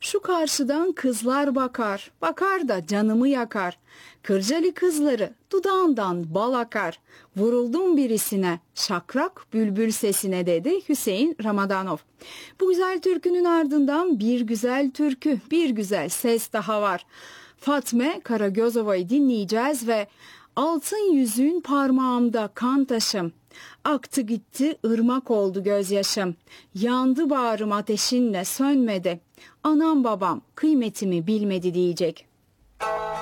Şu karşıdan kızlar bakar, bakar da canımı yakar. Kırcalı kızları dudağından bal akar. Vuruldum birisine, şakrak bülbül sesine dedi Hüseyin Ramadanov. Bu güzel türkünün ardından bir güzel türkü, bir güzel ses daha var. Fatme Karagözova'yı dinleyeceğiz ve altın yüzüğün parmağımda kan taşım. Aktı gitti ırmak oldu gözyaşım. Yandı bağrım ateşinle sönmedi. Anam babam kıymetimi bilmedi diyecek.